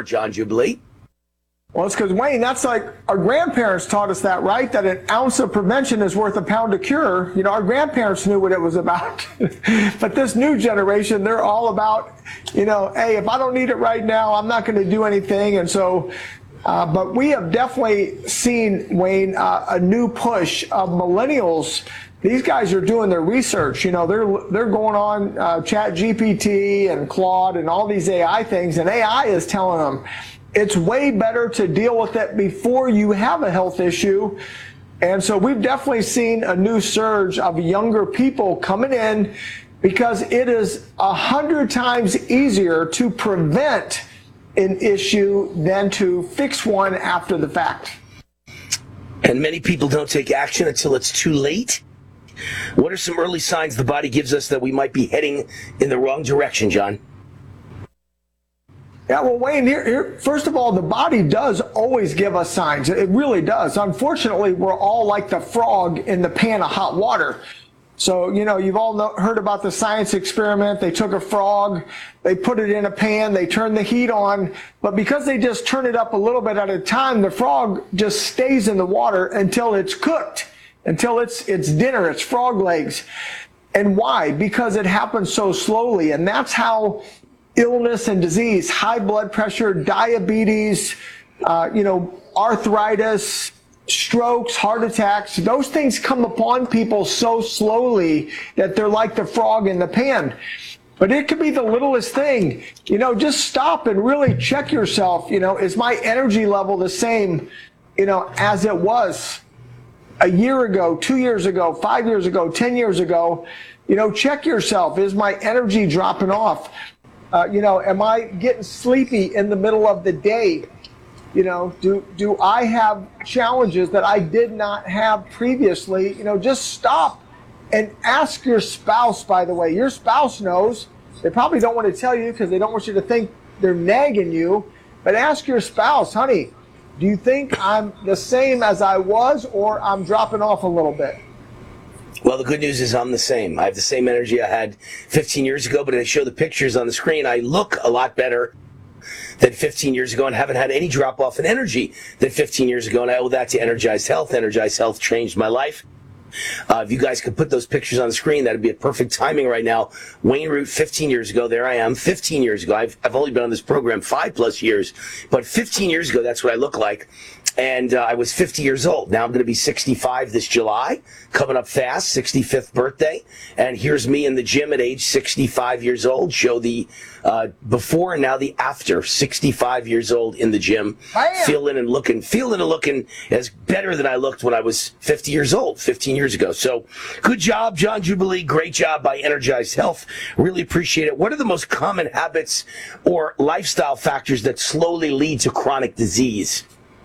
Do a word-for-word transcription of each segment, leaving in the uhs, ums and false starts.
more, John Jubilee? Well, it's because, Wayne, that's like our grandparents taught us that, right? That an ounce of prevention is worth a pound of cure. You know, our grandparents knew what it was about. But this new generation, they're all about, you know, hey, if I don't need it right now, I'm not going to do anything. And so, uh, but we have definitely seen, Wayne, uh, a new push of millennials. These guys are doing their research. You know, they're they're going on uh, Chat G P T and Claude and all these A I things, and A I is telling them, it's way better to deal with it before you have a health issue. And so we've definitely seen a new surge of younger people coming in because it is a hundred times easier to prevent an issue than to fix one after the fact. And many people don't take action until it's too late. What are some early signs the body gives us that we might be heading in the wrong direction, John? Yeah, well, Wayne, here, here, first of all, the body does always give us signs. It really does. Unfortunately, we're all like the frog in the pan of hot water. So, you know, you've all know, heard about the science experiment. They took a frog, they put it in a pan, they turned the heat on, but because they just turn it up a little bit at a time, the frog just stays in the water until it's cooked, until it's, it's dinner, it's frog legs. And why? Because it happens so slowly, and that's how illness and disease, high blood pressure, diabetes, uh, you know, arthritis, strokes, heart attacks, those things come upon people so slowly that they're like the frog in the pan. But it could be the littlest thing. You know, just stop and really check yourself. You know, is my energy level the same, you know, as it was a year ago, two years ago, five years ago, ten years ago? You know, check yourself. Is my energy dropping off? Uh, you know, am I getting sleepy in the middle of the day? You know, do do I have challenges that I did not have previously? You know, just stop and ask your spouse, by the way. Your spouse knows. They probably don't want to tell you because they don't want you to think they're nagging you. But ask your spouse, honey, do you think I'm the same as I was or I'm dropping off a little bit? Well, the good news is I'm the same. I have the same energy I had fifteen years ago, but I show the pictures on the screen. I look a lot better than fifteen years ago and haven't had any drop off in energy than fifteen years ago. And I owe that to Energized Health. Energized Health changed my life. Uh, if you guys could put those pictures on the screen, that'd be a perfect timing right now. Wayne Root, fifteen years ago, there I am, fifteen years ago. I've, I've only been on this program five plus years, but fifteen years ago, that's what I look like. And uh, I was fifty years old. Now I'm going to be sixty-five this July, coming up fast, sixty-fifth birthday. And here's me in the gym at age sixty-five years old. Show the uh, before and now the after, sixty-five years old in the gym, feeling and looking, feeling and looking as better than I looked when I was fifty years old, fifteen years ago. So good job, John Jubilee. Great job by Energized Health. Really appreciate it. What are the most common habits or lifestyle factors that slowly lead to chronic disease?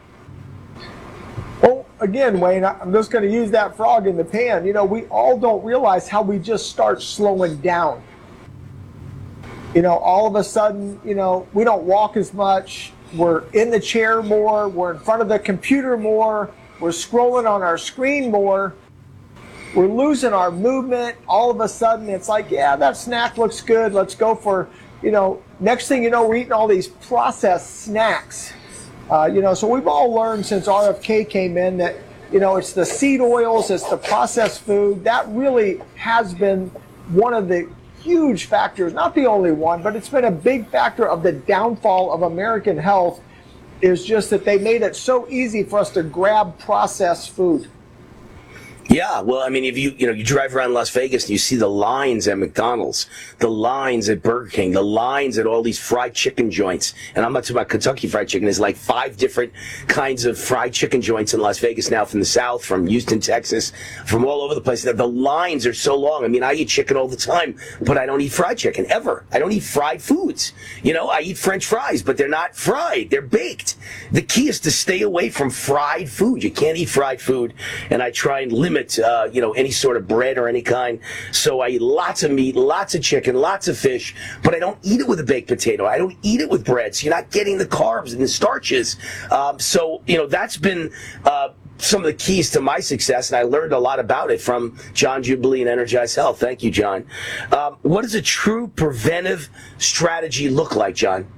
Well, again, Wayne, I'm just going to use that frog in the pan. You know, we all don't realize how we just start slowing down. You know, all of a sudden, you know, we don't walk as much. We're in the chair more. We're in front of the computer more. We're scrolling on our screen more. We're losing our movement. All of a sudden, it's like, yeah, that snack looks good. Let's go for, you know, next thing you know, we're eating all these processed snacks. Uh, you know, so we've all learned since R F K came in that, you know, it's the seed oils, it's the processed food. That really has been one of the huge factors, not the only one, but it's been a big factor of the downfall of American health, is just that they made it so easy for us to grab processed food. Yeah, well, I mean, if you, you know, you drive around Las Vegas and you see the lines at McDonald's, the lines at Burger King, the lines at all these fried chicken joints. And I'm not talking about Kentucky Fried Chicken. There's like five different kinds of fried chicken joints in Las Vegas now, from the South, from Houston, Texas, from all over the place. The lines are so long. I mean, I eat chicken all the time, but I don't eat fried chicken, ever. I don't eat fried foods. You know, I eat French fries, but they're not fried. They're baked. The key is to stay away from fried food. You can't eat fried food. And I try and limit Uh, you know, any sort of bread or any kind. So I eat lots of meat, lots of chicken, lots of fish, but I don't eat it with a baked potato. I don't eat it with bread. So you're not getting the carbs and the starches. Um, so, you know, that's been uh, some of the keys to my success, and I learned a lot about it from John Jubilee and Energized Health. Thank you, John. Um, what does a true preventive strategy look like, John?